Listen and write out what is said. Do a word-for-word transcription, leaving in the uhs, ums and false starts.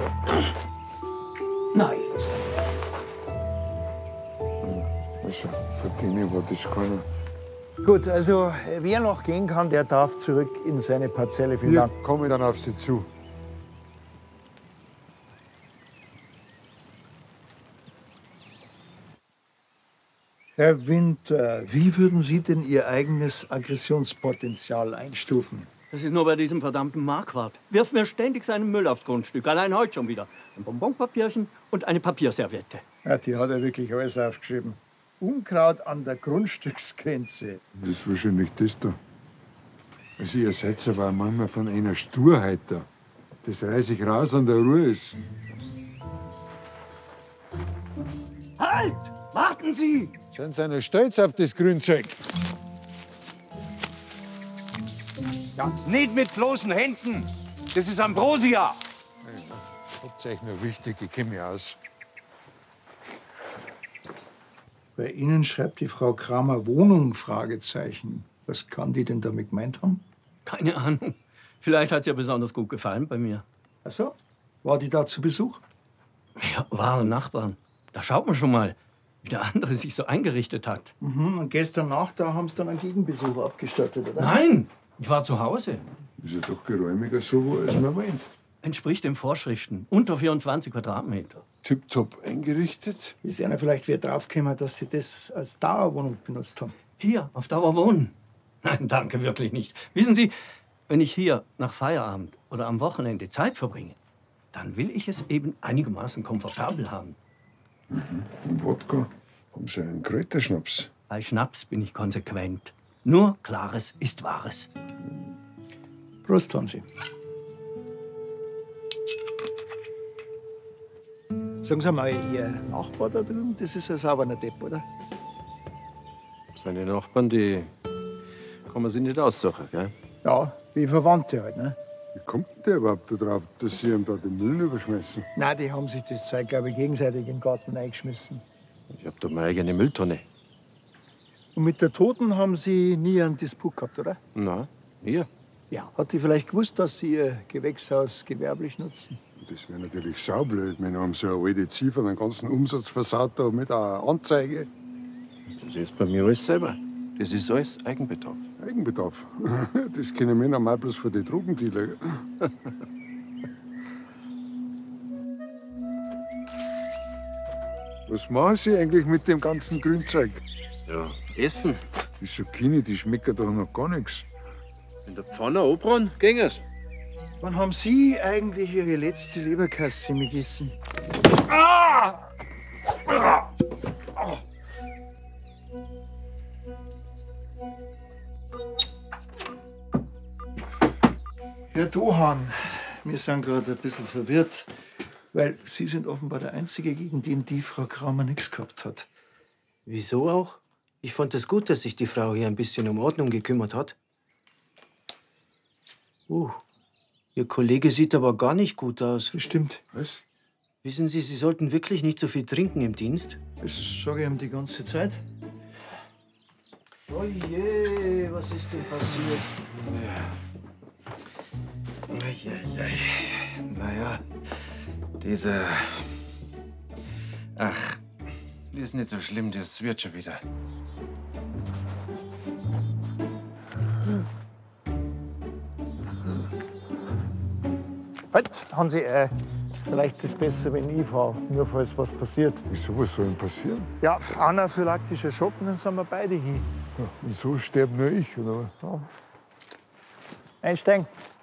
Nein. Also, von denen war das keiner. Gut, also wer noch gehen kann, der darf zurück in seine Parzelle. Vielen Hier Dank. komme ich dann auf Sie zu. Herr Winter, wie würden Sie denn Ihr eigenes Aggressionspotenzial einstufen? Das ist nur bei diesem verdammten Marquardt. Wirft mir ständig seinen Müll aufs Grundstück. Allein heute schon wieder. Ein Bonbonpapierchen und eine Papierserviette. Ja, die hat er wirklich alles aufgeschrieben. Unkraut an der Grundstücksgrenze. Das ist wahrscheinlich das da. Also, ihr seid aber manchmal von einer Sturheit da. Das reiß ich raus und der Ruhe ist. Halt! Warten Sie! Sind Sie noch stolz auf das Grünzeug? Ja, nicht mit bloßen Händen. Das ist Ambrosia. Habt's euch noch wichtig, ich kenne mich aus. Bei Ihnen schreibt die Frau Kramer Wohnung? Fragezeichen. Was kann die denn damit gemeint haben? Keine Ahnung. Vielleicht hat es ihr besonders gut gefallen bei mir. Ach so, war die da zu Besuch? Ja, waren Nachbarn. Da schaut man schon mal, wie der andere sich so eingerichtet hat. Mhm, und gestern Nacht, da haben Sie dann einen Gegenbesuch abgestattet, oder? Nein, ich war zu Hause. Ist ja doch geräumiger so, als man meint. Entspricht den Vorschriften. Unter vierundzwanzig Quadratmeter. Tipptopp eingerichtet. Ist einer vielleicht wer draufgekommen, dass Sie das als Dauerwohnung benutzt haben? Hier, auf Dauer wohnen? Nein, danke, wirklich nicht. Wissen Sie, wenn ich hier nach Feierabend oder am Wochenende Zeit verbringe, dann will ich es eben einigermaßen komfortabel haben. Mhm. Und Wodka? Haben Sie einen Kräuterschnaps? Bei Schnaps bin ich konsequent. Nur Klares ist Wahres. Prost, Hansi. Sagen Sie mal, Ihr Nachbar da drüben, das ist ein sauberer Depp, oder? Seine Nachbarn, die kann man sich nicht aussuchen, gell? Ja, wie Verwandte halt, ne? Wie kommt denn der überhaupt da drauf, dass Sie ihm da den Müll überschmeißen? Nein, die haben sich das Zeug, glaube ich, gegenseitig im Garten eingeschmissen. Ich hab da meine eigene Mülltonne. Und mit der Toten haben Sie nie einen Disput gehabt, oder? Na, hier. Ja. Hat die vielleicht gewusst, dass Sie Ihr Gewächshaus gewerblich nutzen? Das wäre natürlich saublöd, wenn einem so eine alte Ziffer den ganzen Umsatz versaut da mit einer Anzeige. Das ist bei mir alles selber. Das ist alles Eigenbedarf. Eigenbedarf. Das kennen wir normal bloß von den Drogendealern. Was machen Sie eigentlich mit dem ganzen Grünzeug? Ja, essen. Die Zucchini, die schmecken doch noch gar nichts. In der Pfanne abbrennen, ging es. Wann haben Sie eigentlich Ihre letzte Leberkasse gegessen? Ah! Ah! Herr Dohan, wir sind gerade ein bisschen verwirrt, weil Sie sind offenbar der Einzige, gegen den die Frau Kramer nichts gehabt hat. Wieso auch? Ich fand es gut, dass sich die Frau hier ein bisschen um Ordnung gekümmert hat. Uh, Ihr Kollege sieht aber gar nicht gut aus. Stimmt. Was? Wissen Sie, Sie sollten wirklich nicht so viel trinken im Dienst. Das sage ich ihm die ganze Zeit. Oh je, was ist denn passiert? Eieiei. Naja, diese. Ach, ist nicht so schlimm, das wird schon wieder. Halt, Hansi, äh, vielleicht ist es besser, wenn ich fahre, nur falls was passiert. Wieso, was soll denn passieren? Ja, anaphylaktischer Schock, dann sind wir beide hin. Ja, wieso sterbe nur ich? Oder? Ja. Einsteigen.